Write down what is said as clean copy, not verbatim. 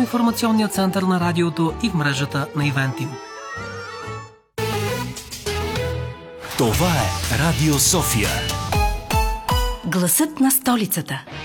културно-информационния център на радиото и в мрежата на Ивентим. Това е Радио София. Гласът на столицата.